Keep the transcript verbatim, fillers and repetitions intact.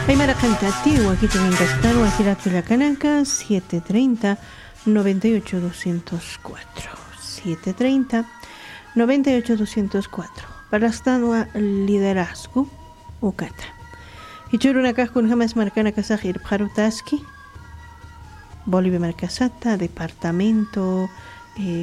Aymara Cantati, Huaquito Mingastar, Huaquira Tulacananca, siete treinta, noventa y ocho doscientos cuatro. siete treinta, noventa y ocho doscientos cuatro. Para stanua liderazgo, Ucata. Y churuna cascun jamás marcana casajir Parutaski, Bolivia Marcasata, departamento, eh,